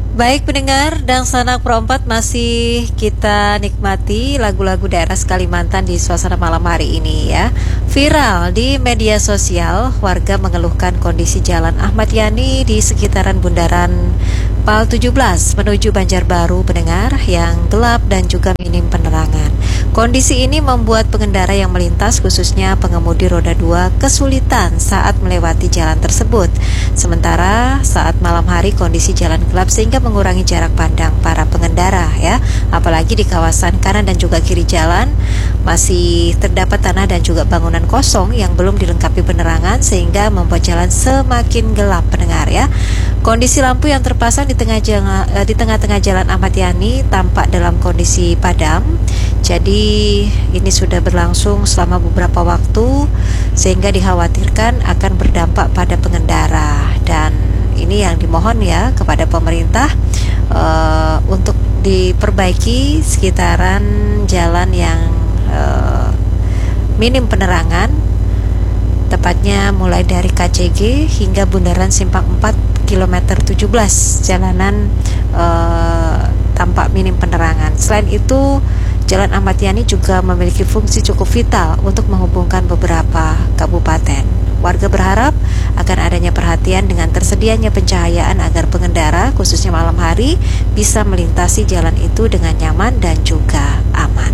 Baik pendengar dan sanak perempat, masih kita nikmati lagu-lagu daerah Kalimantan di suasana malam hari ini ya. Viral di media sosial, warga mengeluhkan kondisi jalan Ahmad Yani di sekitaran bundaran PAL 17 menuju Banjarbaru pendengar, yang gelap dan juga minim penerangan. Kondisi ini membuat pengendara yang melintas, khususnya pengemudi roda 2, kesulitan saat melewati jalan tersebut. Sementara saat malam hari kondisi jalan gelap sehingga mengurangi jarak pandang para pengendara ya. Apalagi di kawasan kanan dan juga kiri jalan masih terdapat tanah dan juga bangunan kosong yang belum dilengkapi penerangan, sehingga membuat jalan semakin gelap pendengar ya. Kondisi lampu yang terpasang di tengah-tengah jalan Ahmad Yani tampak dalam kondisi padam. Jadi ini sudah berlangsung selama beberapa waktu, sehingga dikhawatirkan akan berdampak pada pengendara. Dan ini yang dimohon ya kepada pemerintah untuk diperbaiki sekitaran jalan yang minim penerangan, tepatnya mulai dari KCG hingga Bundaran Simpang 4 kilometer 17 jalanan tampak minim penerangan. Selain itu, Jalan Ahmad Yani juga memiliki fungsi cukup vital untuk menghubungkan beberapa kabupaten. Warga berharap akan adanya perhatian dengan tersedianya pencahayaan agar pengendara, khususnya malam hari, bisa melintasi jalan itu dengan nyaman dan juga aman.